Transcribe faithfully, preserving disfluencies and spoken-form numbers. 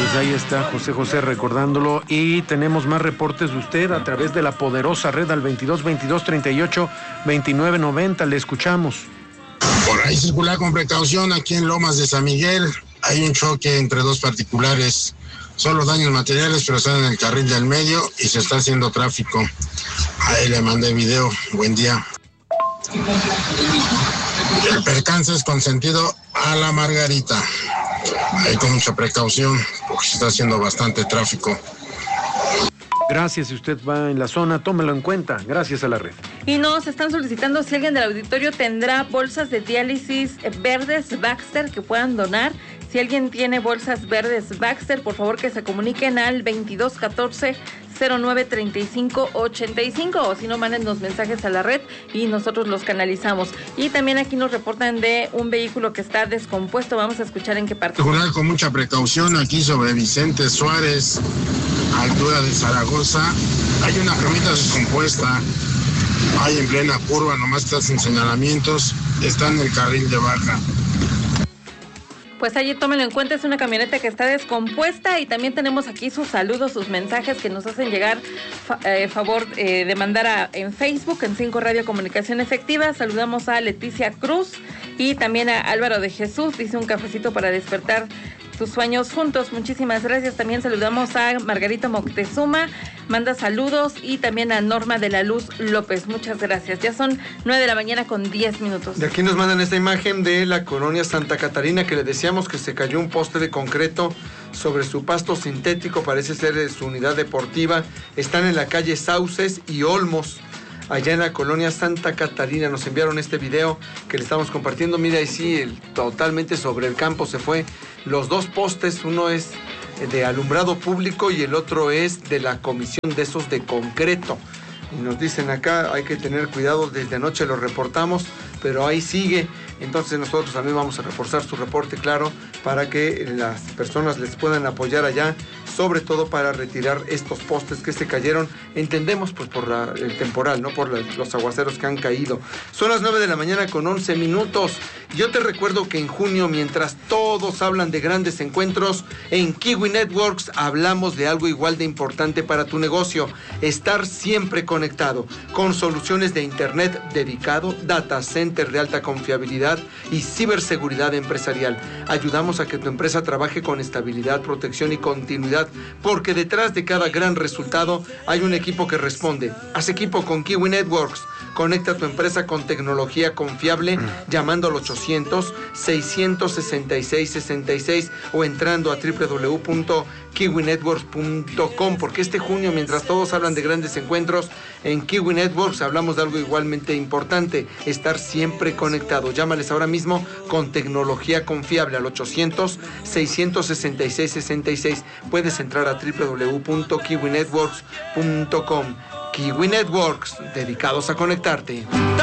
Pues ahí está José José recordándolo, y tenemos más reportes de usted a través de la poderosa red al veintidós veintidós treinta y ocho veintinueve noventa. Le escuchamos. Por ahí circular con precaución aquí en Lomas de San Miguel. Hay un choque entre dos particulares. Solo daños materiales, pero están en el carril del medio y se está haciendo tráfico. Ahí le mandé video. Buen día. El percance es con sentido a La Margarita. Ahí con mucha precaución porque se está haciendo bastante tráfico. Gracias, si usted va en la zona, tómelo en cuenta. Gracias a la red. Y nos están solicitando si alguien del auditorio tendrá bolsas de diálisis verdes Baxter que puedan donar. Si alguien tiene bolsas verdes Baxter, por favor que se comuniquen al veintidós catorce cero nueve treinta y cinco ochenta y cinco, o si no, manden los mensajes a la red y nosotros los canalizamos. Y también aquí nos reportan de un vehículo que está descompuesto. Vamos a escuchar en qué parte. Circular con mucha precaución aquí sobre Vicente Suárez, altura de Zaragoza. Hay una camioneta descompuesta. Hay en plena curva, nomás está sin señalamientos. Está en el carril de baja. Pues allí tómenlo en cuenta, es una camioneta que está descompuesta. Y también tenemos aquí sus saludos, sus mensajes que nos hacen llegar, fa, eh, favor eh, de mandar a, en Facebook, en cinco Radio Comunicación Efectiva. Saludamos a Leticia Cruz y también a Álvaro de Jesús, dice un cafecito para despertar tus sueños juntos. Muchísimas gracias. También saludamos a Margarita Moctezuma, manda saludos, y también a Norma de la Luz López. Muchas gracias. Ya son nueve de la mañana con diez minutos. De aquí nos mandan esta imagen de la colonia Santa Catarina, que le decíamos que se cayó un poste de concreto sobre su pasto sintético, parece ser su unidad deportiva. Están en la calle Sauces y Olmos, allá en la colonia Santa Catarina. Nos enviaron este video que le estamos compartiendo. Mira, ahí sí, el, totalmente sobre el campo se fue. Los dos postes, uno es de alumbrado público y el otro es de la comisión de esos de concreto. Y nos dicen acá, hay que tener cuidado, desde anoche lo reportamos, pero ahí sigue. Entonces nosotros también vamos a reforzar su reporte, claro, para que las personas les puedan apoyar allá, sobre todo para retirar estos postes que se cayeron, entendemos, pues por la, el temporal, ¿no? Por la, los aguaceros que han caído. Son las nueve de la mañana con once minutos. Yo te recuerdo que en junio, mientras todos hablan de grandes encuentros, en Kiwi Networks hablamos de algo igual de importante para tu negocio: estar siempre conectado, con soluciones de internet dedicado, data center de alta confiabilidad y ciberseguridad empresarial. Ayudamos a que tu empresa trabaje con estabilidad, protección y continuidad, porque detrás de cada gran resultado hay un equipo que responde. Haz equipo con Kiwi Networks. Conecta tu empresa con tecnología confiable llamando al ochocientos seiscientos sesenta y seis sesenta y seis o entrando a doble u doble u doble u punto kiwi networks punto com, porque este junio, mientras todos hablan de grandes encuentros, en Kiwi Networks hablamos de algo igualmente importante: estar siempre conectado. Llámales ahora mismo con tecnología confiable al ochocientos seiscientos sesenta y seis sesenta y seis. Puedes entrar a doble u doble u doble u punto kiwi networks punto com. Kiwi Networks, dedicados a conectarte.